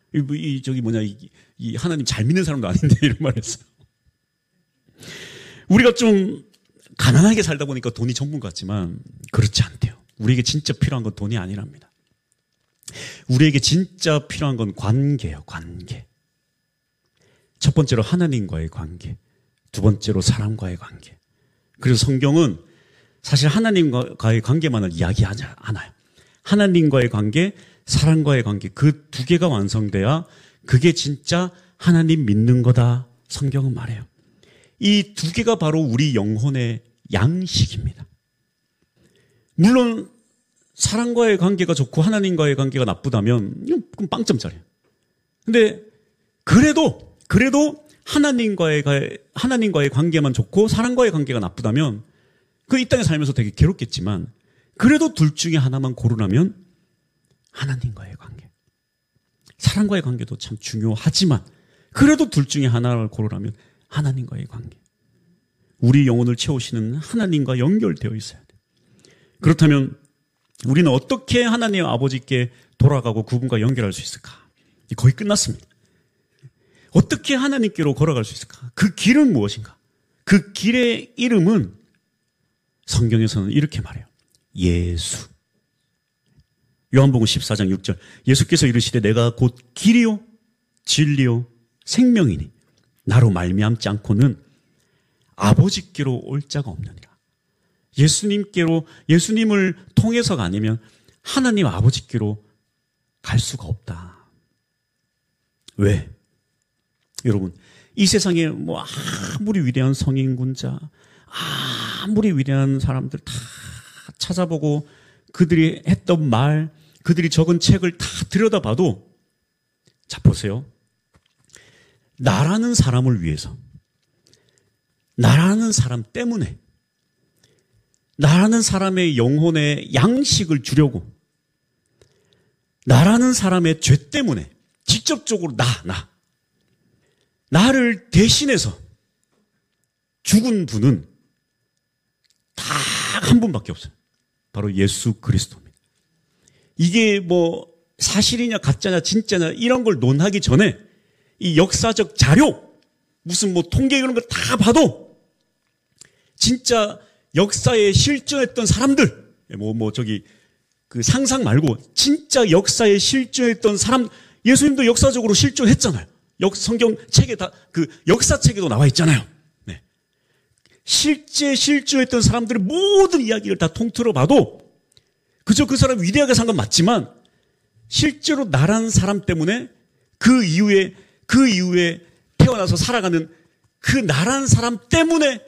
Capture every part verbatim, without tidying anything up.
이, 이 저기 뭐냐 이, 이 하나님 잘 믿는 사람도 아닌데 이런 말했어요. 우리가 좀 가난하게 살다 보니까 돈이 전부인 것 같지만 그렇지 않대요. 우리에게 진짜 필요한 건 돈이 아니랍니다. 우리에게 진짜 필요한 건 관계예요. 관계. 첫 번째로 하나님과의 관계, 두 번째로 사람과의 관계. 그래서 성경은 사실 하나님과의 관계만을 이야기하지 않아요. 하나님과의 관계, 사람과의 관계, 그 두 개가 완성돼야 그게 진짜 하나님 믿는 거다 성경은 말해요. 이 두 개가 바로 우리 영혼의 양식입니다. 물론 사람과의 관계가 좋고 하나님과의 관계가 나쁘다면 그럼 빵점짜리예요. 근데 그래도 그래도 하나님과의 하나님과의 관계만 좋고 사람과의 관계가 나쁘다면 그 이 땅에 살면서 되게 괴롭겠지만 그래도 둘 중에 하나만 고르라면 하나님과의 관계. 사람과의 관계도 참 중요하지만 그래도 둘 중에 하나를 고르라면 하나님과의 관계. 우리 영혼을 채우시는 하나님과 연결되어 있어야 돼요. 그렇다면 우리는 어떻게 하나님 아버지께 돌아가고 그분과 연결할 수 있을까? 거의 끝났습니다. 어떻게 하나님께로 걸어갈 수 있을까? 그 길은 무엇인가? 그 길의 이름은 성경에서는 이렇게 말해요. 예수. 요한복음 십사 장 육 절. 예수께서 이르시되 내가 곧 길이요 진리요 생명이니 나로 말미암지 않고는 아버지께로 올 자가 없느니라. 예수님께로 예수님을 통해서가 아니면 하나님 아버지께로 갈 수가 없다. 왜? 여러분, 이 세상에 뭐 아무리 위대한 성인군자, 아무리 위대한 사람들 다 찾아보고 그들이 했던 말, 그들이 적은 책을 다 들여다봐도 자 보세요. 나라는 사람을 위해서, 나라는 사람 때문에, 나라는 사람의 영혼에 양식을 주려고, 나라는 사람의 죄 때문에 직접적으로 나, 나, 나를 대신해서 죽은 분은 딱 한 분밖에 없어요. 바로 예수 그리스도입니다. 이게 뭐 사실이냐 가짜냐 진짜냐 이런 걸 논하기 전에 이 역사적 자료, 무슨 뭐 통계 이런 걸 다 봐도 진짜 역사에 실존했던 사람들, 뭐, 뭐, 저기, 그 상상 말고, 진짜 역사에 실존했던 사람, 예수님도 역사적으로 실존했잖아요. 역, 성경 책에 다, 그, 역사책에도 나와 있잖아요. 네. 실제 실존했던 사람들의 모든 이야기를 다 통틀어 봐도, 그저 그 사람 위대하게 산 건 맞지만, 실제로 나란 사람 때문에 그 이후에, 그 이후에 태어나서 살아가는 그 나란 사람 때문에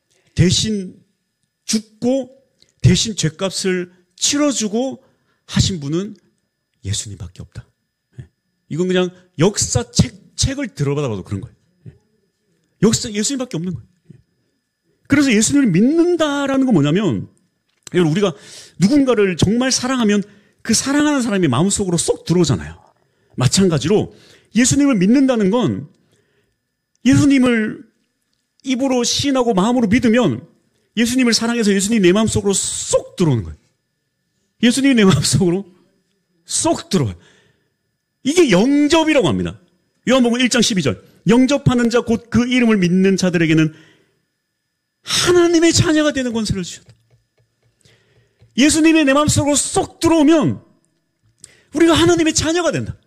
대신 죽고 대신 죗값을 치러주고 하신 분은 예수님밖에 없다. 이건 그냥 역사책, 책을 들어봐도 그런 거예요. 역사, 예수님밖에 없는 거예요. 그래서 예수님을 믿는다라는 건 뭐냐면, 우리가 누군가를 정말 사랑하면 그 사랑하는 사람이 마음속으로 쏙 들어오잖아요. 마찬가지로 예수님을 믿는다는 건 예수님을 입으로 시인하고 마음으로 믿으면 예수님을 사랑해서 예수님이 내 마음속으로 쏙 들어오는 거예요. 예수님이 내 마음속으로 쏙 들어와요. 이게 영접이라고 합니다. 요한복음 일 장 십이 절. 영접하는 자 곧 그 이름을 믿는 자들에게는 하나님의 자녀가 되는 권세를 주셨다. 예수님이 내 마음속으로 쏙 들어오면 우리가 하나님의 자녀가 된다.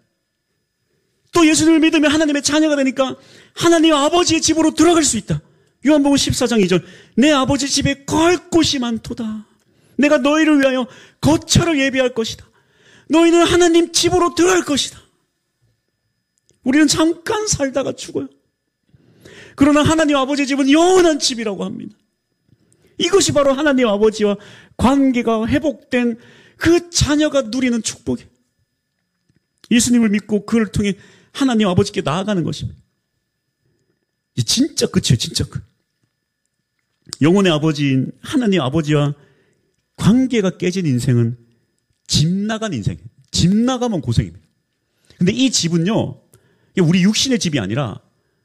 또 예수님을 믿으면 하나님의 자녀가 되니까 하나님 아버지의 집으로 들어갈 수 있다. 요한복음 십사 장 이 절. 내 아버지 집에 거할 곳이 많도다. 내가 너희를 위하여 거처를 예비할 것이다. 너희는 하나님 집으로 들어갈 것이다. 우리는 잠깐 살다가 죽어요. 그러나 하나님 아버지의 집은 영원한 집이라고 합니다. 이것이 바로 하나님 아버지와 관계가 회복된 그 자녀가 누리는 축복이에요. 예수님을 믿고 그를 통해 하나님 아버지께 나아가는 것입니다. 진짜 끝이에요. 진짜 끝. 영혼의 아버지인 하나님 아버지와 관계가 깨진 인생은 집 나간 인생이에요. 집 나가면 고생입니다. 근데 이 집은요, 우리 육신의 집이 아니라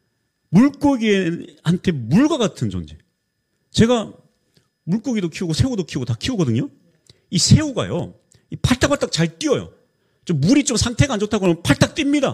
물고기한테 물과 같은 존재. 제가 물고기도 키우고 새우도 키우고 다 키우거든요. 이 새우가요, 팔딱팔딱 잘 뛰어요. 좀 물이 좀 상태가 안 좋다고 하면 팔딱 뜁니다.